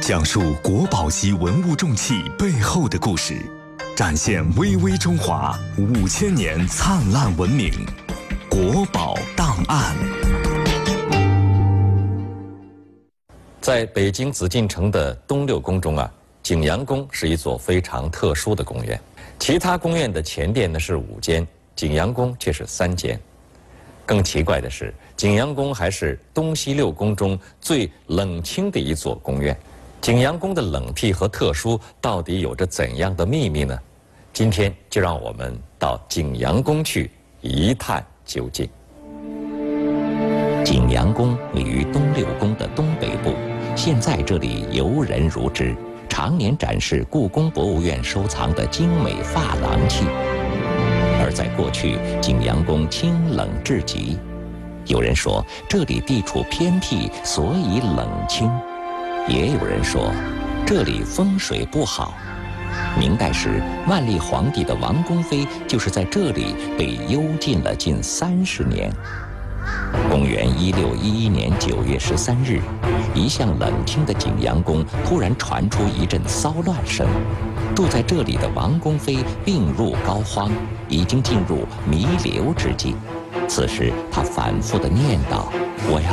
讲述国宝级文物重器背后的故事，展现巍巍中华5000年灿烂文明。国宝档案。 在北京紫禁城的东六宫中啊，景阳宫是一座非常特殊的宫院。其他宫院的前殿呢是5间，景阳宫却是3间。更奇怪的是，景阳宫还是东西六宫中最冷清的一座宫院。景阳宫的冷僻和特殊到底有着怎样的秘密呢？今天就让我们到景阳宫去一探究竟。 景阳宫位于东六宫的东北部，现在这里游人如织，常年展示故宫博物院收藏的精美珐琅器。而在过去，景阳宫清冷至极，有人说这里地处偏僻，所以冷清。也有人说，这里风水不好。明代时，万历皇帝的王宫妃就是在这里被幽禁了近30年。公元1611年9月13日，一向冷清的景阳宫突然传出一阵骚乱声。住在这里的王宫妃病入膏肓，已经进入弥留之际。此时，她反复地念叨：“我要